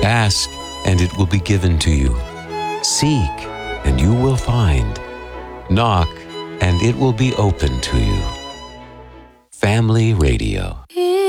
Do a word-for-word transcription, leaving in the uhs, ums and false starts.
Ask, and it will be given to you. Seek, and you will find. Knock, and it will be open to you. Family Radio.